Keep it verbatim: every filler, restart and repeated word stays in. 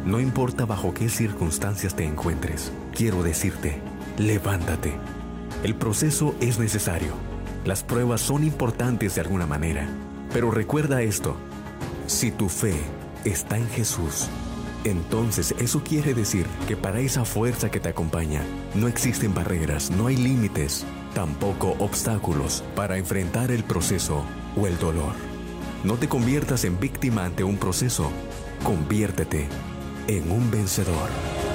No importa bajo qué circunstancias te encuentres, quiero decirte, levántate. El proceso es necesario. Las pruebas son importantes de alguna manera. Pero recuerda esto, si tu fe está en Jesús, entonces eso quiere decir que para esa fuerza que te acompaña, no existen barreras, no hay límites, tampoco obstáculos para enfrentar el proceso o el dolor. No te conviertas en víctima ante un proceso, conviértete en un vencedor.